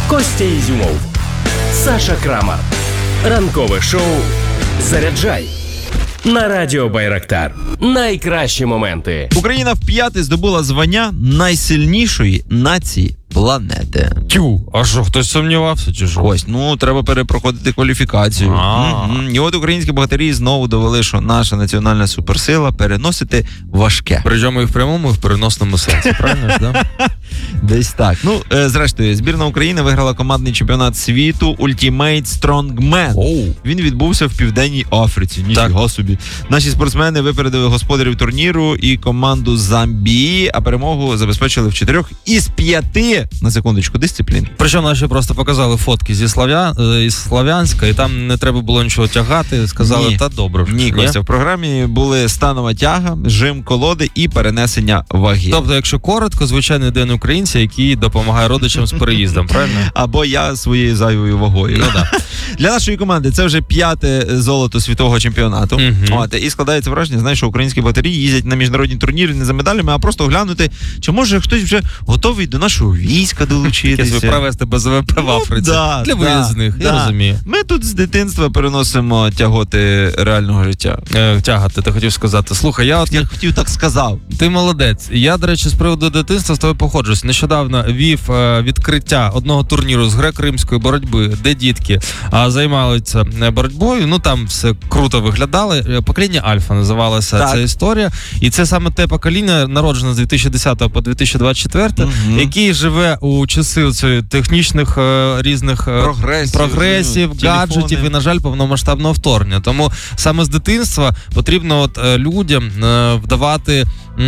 Костя Ізюмов, Саша Крамар. Ранкове шоу «Заряджай» на Радіо Байрактар. Найкращі моменти. Україна вп'яте здобула звання найсильнішої нації планети. Тю, а що, хтось сумнівався чи що? Ось, треба перепроходити кваліфікацію. І от українські богатирі знову довели, що наша національна суперсила переносити важке. Причому і в прямому, і в переносному сенсі, правильно ж, да? Десь так. Зрештою, збірна України виграла командний чемпіонат світу Ultimate Strongman. Він відбувся в Південній Африці. Ніфіга собі. Наші спортсмени випередили господарів турніру і команду Замбії, а перемогу забезпечили в 4 із 5, на секундочку, дисциплін. Причому наші просто показали фотки зі Слов'янська, і там не треба було нічого тягати, сказали, та добре. Ні, Костя, в програмі були станова тяга, жим колоди і перенесення ваги. Тобто, якщо коротко, звичайний день українця, який допомагає родичам з переїздом, правильно? Або я своєю зайвою вагою. Для нашої команди це вже 5-те золото світового чемпіонату. І складається враження, що українські богатирі їздять на міжнародні турніри не за медалями, а просто глянути, чи може хтось вже готовий до нашого війська долучитися. Провести БЗВП в Африці. Для виїзних, я розумію. Ми тут з дитинства переносимо тяготи реального життя. Тягати, ти хотів сказати. Слухай, я хотів так сказав. Ти молодець. Я, до речі, з приводу дитинства з тобою походжусь. Нещодавно вів відкриття одного турніру з греко-римської боротьби, де дітки займалися боротьбою. Там все круто виглядало. Покоління Альфа називалася ця історія. І це саме те покоління, народжене з 2010 по 2024, який живе у часи технічних різних прогресів, гаджетів і, на жаль, повномасштабного вторгнення. Тому саме з дитинства потрібно людям вдавати,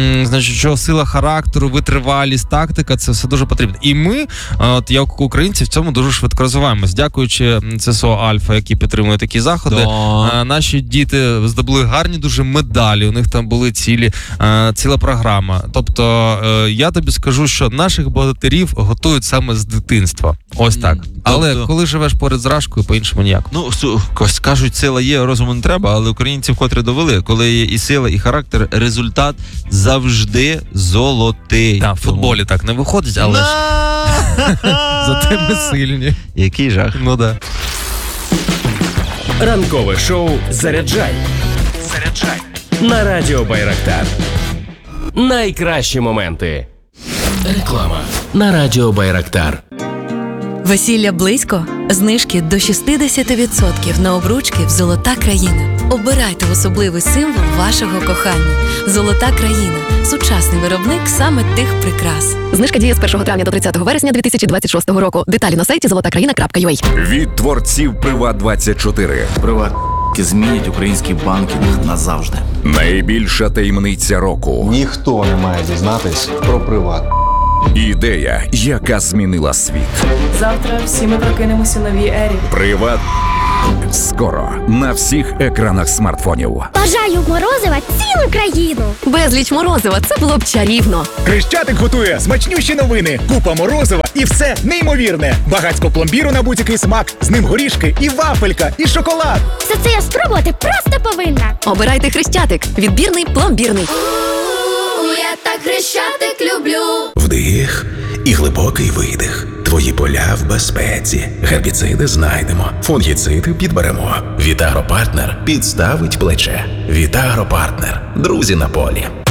що сила характеру, витривалість, тактика, це все дуже потрібно. І ми, як українці, в цьому дуже швидко розвиваємось. Дякуючи ЦСО Альфа, які підтримують такі заходи, наші діти здобули гарні дуже медалі, у них там були ціла програма. Тобто, я тобі скажу, що наших богатирів готують саме з дитинства. Ось так. Але коли живеш поряд з Рашкою, по-іншому ніяк. Кажуть, сила є, розуму не треба, але українці вкотре довели, коли є і сила, і характер, результат завжди золотий. Так, в футболі так не виходить, але ж зате ми сильні. Який жах. Ранкове шоу «Заряджай» на Радіо Байрактар. Найкращі моменти. Реклама на Радіо Байрактар. Весілля близько? Знижки до 60% на обручки в «Золота країна». Обирайте особливий символ вашого кохання. «Золота країна» – сучасний виробник саме тих прикрас. Знижка діє з 1 травня до 30 вересня 2026 року. Деталі на сайті zolotakraina.ua. Від творців Приват24. Приват змінять український банкінг назавжди. Найбільша таємниця року. Ніхто не має дізнатись про Приват. Ідея, яка змінила світ. Завтра всі ми прокинемося у новій ері. Приват. Скоро на всіх екранах смартфонів. Бажаю морозива цілу країну. Безліч морозива, це було б чарівно. Хрещатик готує смачнющі новини. Купа морозива і все неймовірне. Багатько пломбіру на будь-який смак. З ним горішки і вафелька, і шоколад. Все це я спробувати просто повинна. Обирайте Хрещатик. Відбірний, пломбірний. Я так Хрещатик люблю. Вдих і глибокий видих. Твої поля в безпеці. Гербіциди знайдемо. Фунгіциди підберемо. Вітагропартнер підставить плече. Вітагропартнер. Друзі на полі.